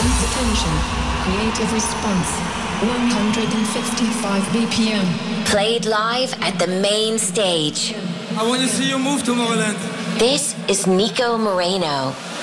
Please attention. Creative response. 155 BPM. Played live at the main stage. I want to see you move, Tomorrowland. This is Nico Moreno.